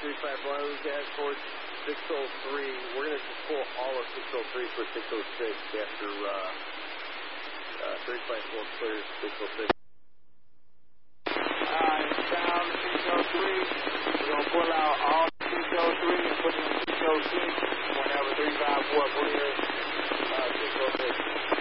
351, gas towards 603. We're going to just pull all of 603 for 606 after 354 clears 606. Down to 603. We're going to pull out all 603 and put it in 606 whenever 354 clears 606.